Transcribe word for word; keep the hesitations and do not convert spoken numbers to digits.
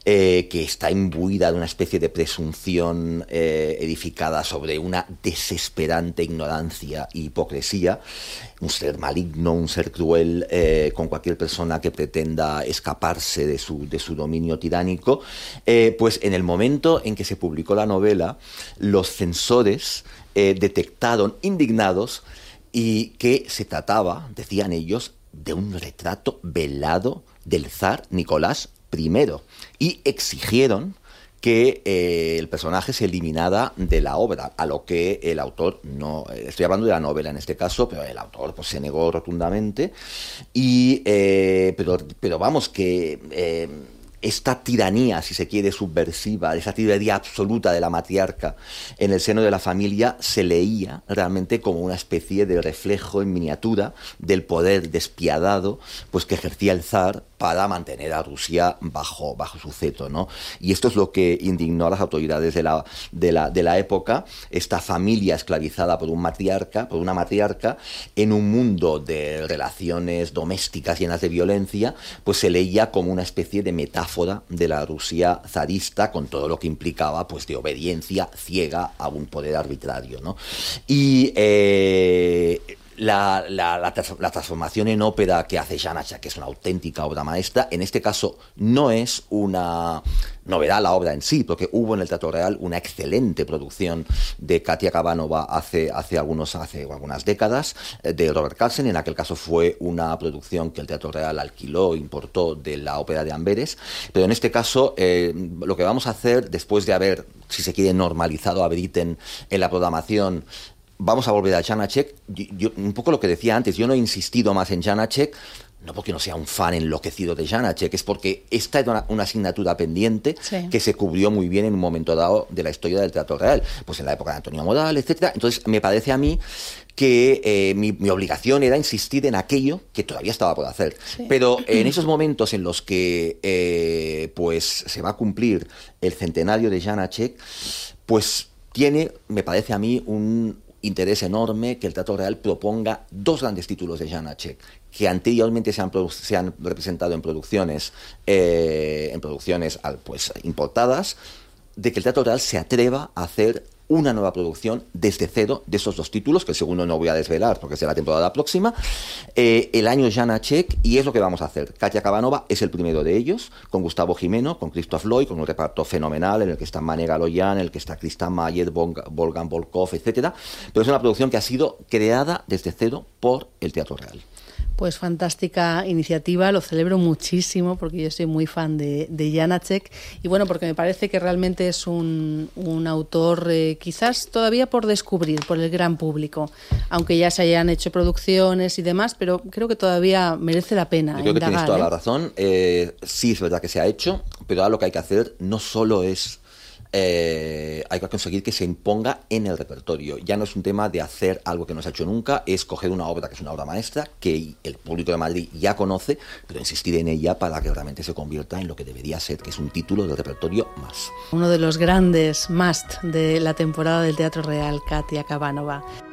eh, que está imbuida de una especie de presunción eh, edificada sobre una desesperante ignorancia y hipocresía, un ser maligno, un ser cruel eh, con cualquier persona que pretenda escaparse de su, de su dominio tiránico. Eh, pues en el momento en que se publicó la novela, los censores eh, detectaron, indignados, y que se trataba, decían ellos, de un retrato velado del zar Nicolás primero, y exigieron que eh, el personaje se eliminara de la obra, a lo que el autor no, estoy hablando de la novela en este caso, pero el autor pues se negó rotundamente, y eh, pero, pero vamos que eh, esta tiranía, si se quiere, subversiva, esa tiranía absoluta de la matriarca en el seno de la familia, se leía realmente como una especie de reflejo en miniatura del poder despiadado pues que ejercía el zar para mantener a Rusia bajo, bajo su cetro, ¿no? Y esto es lo que indignó a las autoridades de la, de la, de la época, esta familia esclavizada por un matriarca, por una matriarca, en un mundo de relaciones domésticas llenas de violencia, pues se leía como una especie de metáfora de la Rusia zarista, con todo lo que implicaba pues de obediencia ciega a un poder arbitrario, ¿no? Y eh, La, la, la, la transformación en ópera que hace Janáček, que es una auténtica obra maestra, en este caso no es una novedad la obra en sí, porque hubo en el Teatro Real una excelente producción de Katia Kabanova hace, hace, algunos, hace algunas décadas, de Robert Carlsen. En aquel caso fue una producción que el Teatro Real alquiló, importó de la ópera de Amberes, pero en este caso eh, lo que vamos a hacer, después de haber, si se quiere, normalizado a Britten en la programación, vamos a volver a Janáček. Yo, yo, un poco lo que decía antes, yo no he insistido más en Janáček, no porque no sea un fan enloquecido de Janáček, es porque esta era una, una asignatura pendiente, sí, que se cubrió muy bien en un momento dado de la historia del Teatro Real, pues en la época de Antonio Modal, etcétera. Entonces me parece a mí que eh, mi, mi obligación era insistir en aquello que todavía estaba por hacer. Sí. Pero en esos momentos en los que eh, pues se va a cumplir el centenario de Janáček, pues tiene, me parece a mí, un interés enorme que el Teatro Real proponga dos grandes títulos de Janáček que anteriormente se han, se han representado en producciones eh, en producciones pues importadas, de que el Teatro Real se atreva a hacer una nueva producción desde cero de esos dos títulos, que el segundo no voy a desvelar porque será la temporada próxima, eh, el año Janáček, y es lo que vamos a hacer. Katia Kabanova es el primero de ellos, con Gustavo Jimeno, con Christoph Lloyd, con un reparto fenomenal en el que está Mane Galoyan, en el que está Krista Mayer, Volgan Volkov, etcétera. Pero es una producción que ha sido creada desde cero por el Teatro Real. Pues fantástica iniciativa, lo celebro muchísimo porque yo soy muy fan de, de Janáček, y bueno, porque me parece que realmente es un, un autor eh, quizás todavía por descubrir por el gran público, aunque ya se hayan hecho producciones y demás, pero creo que todavía merece la pena. Yo creo indagar, que tienes toda ¿eh? la razón, eh, sí es verdad que se ha hecho, pero ahora lo que hay que hacer no solo es Eh, hay que conseguir que se imponga en el repertorio. Ya no es un tema de hacer algo que no se ha hecho nunca, es coger una obra que es una obra maestra, que el público de Madrid ya conoce, pero insistir en ella para que realmente se convierta en lo que debería ser, que es un título del repertorio más. Uno de los grandes must de la temporada del Teatro Real, Katia Kabanova.